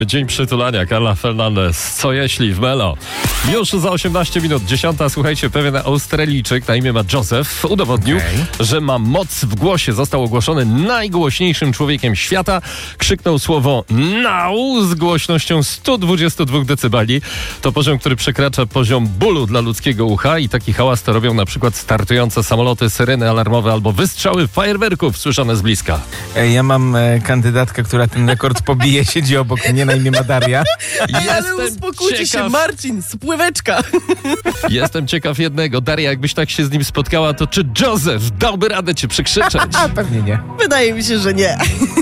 Dzień przytulania, Carla Fernandez. Co jeśli w Melo? Już za 18 minut, 10. Słuchajcie, pewien Australijczyk na imię ma Joseph udowodnił, że ma moc w głosie. Został ogłoszony najgłośniejszym człowiekiem świata. Krzyknął słowo now z głośnością 122 decybeli. To poziom, który przekracza poziom bólu dla ludzkiego ucha i taki hałas to robią na przykład startujące samoloty, syreny alarmowe albo wystrzały fajerwerków słyszane z bliska. Ja mam kandydatkę, która ten rekord pobije, siedzi obok mnie, na imię ma Daria. Ale uspokójcie się, Marcin, spływeczka. Jestem ciekaw jednego. Daria, jakbyś tak się z nim spotkała, to czy Joseph dałby radę cię przekrzyczeć? Pewnie nie. Wydaje mi się, że nie.